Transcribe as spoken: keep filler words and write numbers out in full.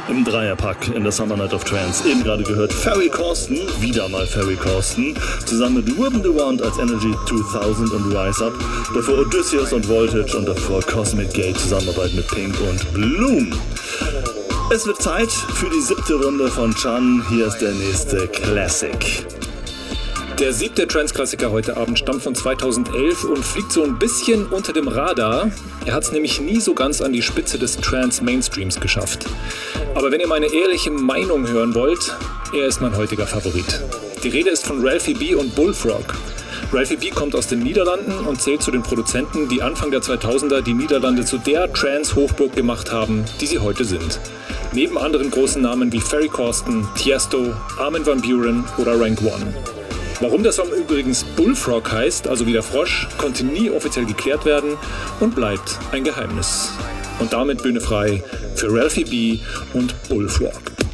Im Dreierpack in der Summer Night of Trance. Eben gerade gehört Ferry Corsten, wieder mal Ferry Corsten, zusammen mit Ruben DeWant als Energy zweitausend und Rise Up, davor Odysseus und Voltage und davor Cosmic Gate, Zusammenarbeit mit Pink und Bloom. Es wird Zeit für die siebte Runde von Chan. Hier ist der nächste Classic. Der siebte Trance-Klassiker heute Abend stammt von zweitausendelf und fliegt so ein bisschen unter dem Radar. Er hat es nämlich nie so ganz an die Spitze des Trance-Mainstreams geschafft. Aber wenn ihr meine ehrliche Meinung hören wollt, er ist mein heutiger Favorit. Die Rede ist von Ralphie B und Bullfrog. Ralphie B kommt aus den Niederlanden und zählt zu den Produzenten, die Anfang der zweitausender die Niederlande zu der Trance-Hochburg gemacht haben, die sie heute sind. Neben anderen großen Namen wie Ferry Corsten, Tiesto, Armin van Buuren oder Rank One. Warum der Song übrigens Bullfrog heißt, also wie der Frosch, konnte nie offiziell geklärt werden und bleibt ein Geheimnis. Und damit Bühne frei für Ralphie B und Bullfrog.